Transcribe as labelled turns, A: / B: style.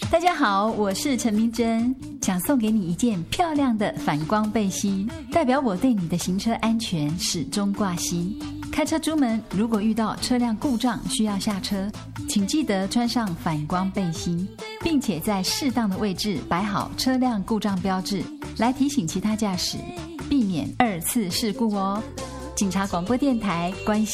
A: 大家好，我是陈明珍，想送给你一件漂亮的反光背心，代表我对你的行车安全始终挂心。开车出门，如果遇到车辆故障需要下车，请记得穿上反光背心，并且在适当的位置摆好车辆故障标志，来提醒其他驾驶，避免二次事故哦。警察广播电台关心